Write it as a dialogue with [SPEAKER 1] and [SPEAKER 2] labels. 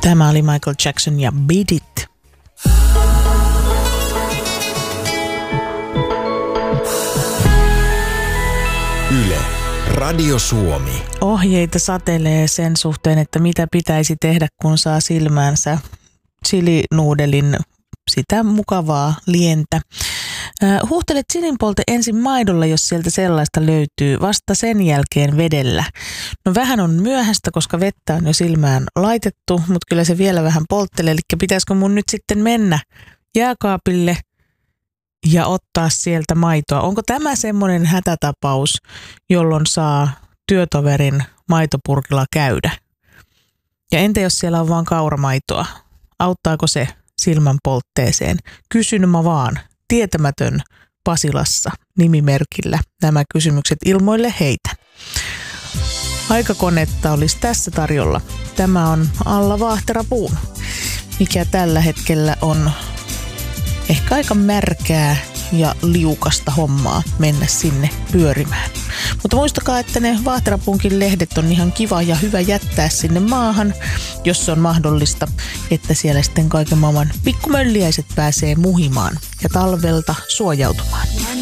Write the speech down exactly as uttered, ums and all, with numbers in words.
[SPEAKER 1] Tämä oli Michael Jackson ja Beat It.
[SPEAKER 2] Yle, Radio Suomi.
[SPEAKER 1] Ohjeita satelee sen suhteen, että mitä pitäisi tehdä, kun saa silmäänsä chilinuudelin sitä mukavaa lientä. Huuhtelet sininpolte ensin maidolla, jos sieltä sellaista löytyy, vasta sen jälkeen vedellä. No vähän on myöhäistä, koska vettä on jo silmään laitettu, mutta kyllä se vielä vähän polttelee. Eli pitäisikö mun nyt sitten mennä jääkaapille ja ottaa sieltä maitoa? Onko tämä semmoinen hätätapaus, jolloin saa työtoverin maitopurkilla käydä? Ja entä jos siellä on vaan kauramaitoa? Auttaako se silmän poltteeseen? Kysyn mä vaan. Tietämätön Pasilassa nimimerkillä nämä kysymykset ilmoille heitä. Aikakonetta olisi tässä tarjolla. Tämä on Alla Vaahterapuun, mikä tällä hetkellä on ehkä aika märkää ja liukasta hommaa mennä sinne pyörimään. Mutta muistakaa, että ne Vaahterapuunkin lehdet on ihan kiva ja hyvä jättää sinne maahan, jos se on mahdollista, että siellä sitten kaiken maailman pikkumölliäiset pääsee muhimaan ja talvelta suojautumaan.